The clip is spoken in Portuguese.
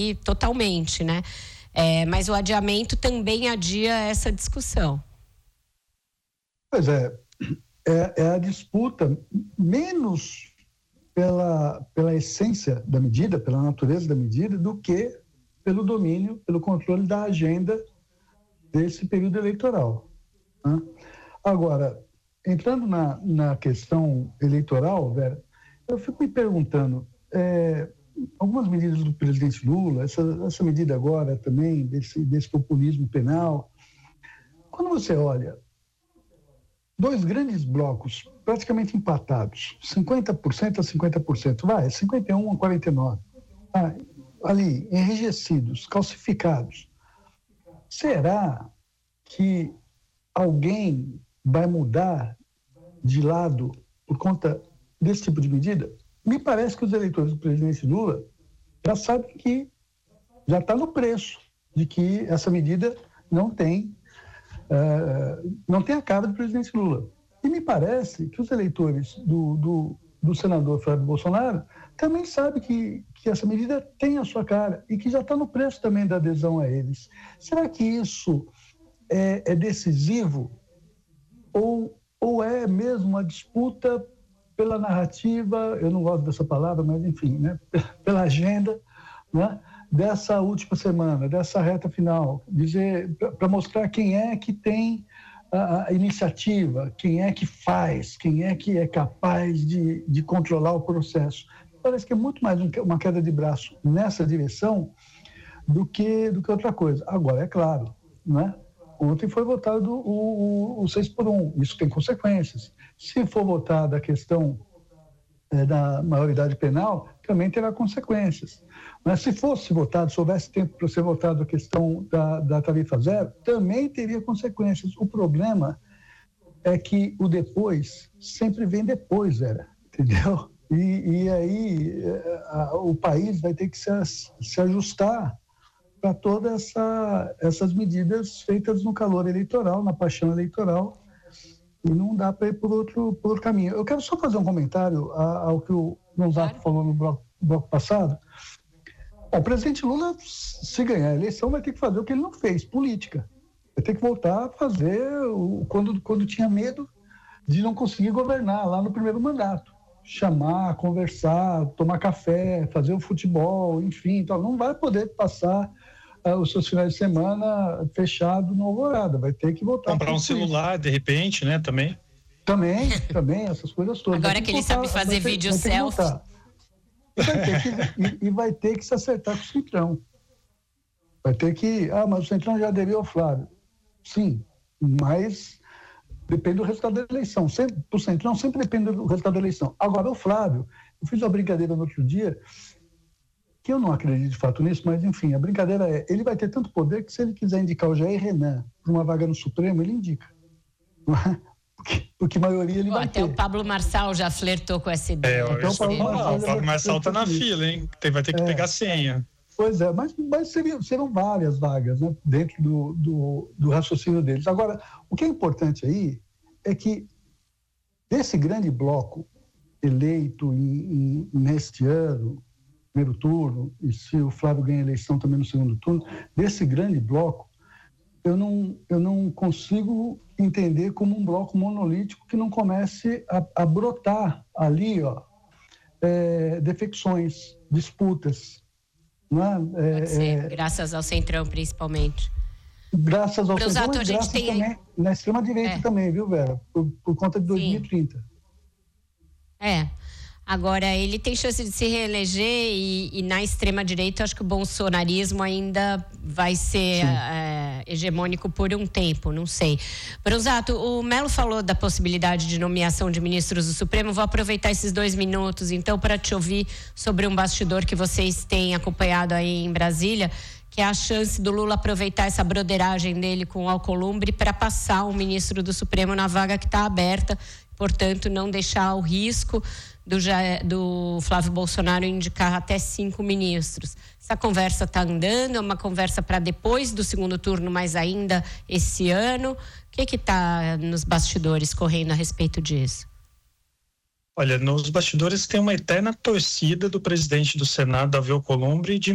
aí totalmente, né? Mas o adiamento também adia essa discussão. Pois é a disputa menos pela essência da medida, pela natureza da medida, do que pelo domínio, pelo controle da agenda desse período eleitoral, né? Agora, entrando na questão eleitoral, Vera, eu fico me perguntando, algumas medidas do presidente Lula, essa medida agora também, desse populismo penal, quando você olha dois grandes blocos praticamente empatados, 50% a 50%, 51 a 49%, ali, enrijecidos, calcificados, será que alguém vai mudar de lado por conta desse tipo de medida? Me parece que os eleitores do presidente Lula já sabem que já está no preço de que essa medida não tem a cara do presidente Lula. E me parece que os eleitores do senador Flávio Bolsonaro também sabem que essa medida tem a sua cara e que já está no preço também da adesão a eles. Será que isso é decisivo? Ou é mesmo uma disputa pela narrativa, eu não gosto dessa palavra, mas enfim, né, pela agenda, né, dessa última semana, dessa reta final, para mostrar quem é que tem a iniciativa, quem é que faz, quem é que é capaz de controlar o processo. Parece que é muito mais uma queda de braço nessa direção do que outra coisa. Agora, é claro, né? Ontem foi votado o 6-1, isso tem consequências. Se for votada a questão da maioridade penal, também terá consequências. Mas se fosse votado, se houvesse tempo para ser votado a questão da tarifa zero, também teria consequências. O problema é que o depois sempre vem depois, entendeu? E aí o país vai ter que se ajustar para todas essas medidas feitas no calor eleitoral, na paixão eleitoral, e não dá para ir por outro caminho. Eu quero só fazer um comentário ao que o Gonzaga falou no bloco passado. O presidente Lula, se ganhar a eleição, vai ter que fazer o que ele não fez, política. Vai ter que voltar a fazer quando tinha medo de não conseguir governar lá no primeiro mandato. Chamar, conversar, tomar café, fazer o futebol, enfim. Então não vai poder passar os seus finais de semana fechado no Alvorada. Vai ter que voltar. Comprar um celular, de repente, né? Também, essas coisas todas. Agora que ele sabe fazer vídeo selfie. Vai ter que se acertar com o Centrão. Vai ter que... mas o Centrão já aderiu ao Flávio. Sim, mas depende do resultado da eleição. O Centrão sempre depende do resultado da eleição. Agora, o Flávio, eu fiz uma brincadeira no outro dia, que eu não acredito de fato nisso, mas enfim, a brincadeira ele vai ter tanto poder que se ele quiser indicar o Jair Renan para uma vaga no Supremo, ele indica. Porque maioria ele vai ter. Até o Pablo Marçal já flertou com essa ideia. O Pablo Marçal está na fila, hein? Vai ter que pegar senha. Pois é, mas serão várias vagas, né, dentro do raciocínio deles. Agora, o que é importante aí é que desse grande bloco eleito neste ano, primeiro turno, e se o Flávio ganha a eleição também no segundo turno, desse grande bloco, eu não consigo entender como um bloco monolítico que não comece a brotar ali, defecções, disputas. Não é? Pode ser, graças ao Centrão, principalmente. Graças ao Centrão, mas graças também na extrema-direita também, viu, Vera? Por conta de 2030. Agora, ele tem chance de se reeleger e na extrema-direita, acho que o bolsonarismo ainda vai ser hegemônico por um tempo, não sei. Brusato, o Melo falou da possibilidade de nomeação de ministros do Supremo. Vou aproveitar esses 2 minutos, então, para te ouvir sobre um bastidor que vocês têm acompanhado aí em Brasília, que é a chance do Lula aproveitar essa broderagem dele com o Alcolumbre para passar um ministro do Supremo na vaga que está aberta, portanto, não deixar o risco do Flávio Bolsonaro indicar até 5 ministros. Essa conversa está andando, é uma conversa para depois do segundo turno, mas ainda esse ano. O que está nos bastidores correndo a respeito disso? Olha, nos bastidores tem uma eterna torcida do presidente do Senado, Davi Alcolumbre, de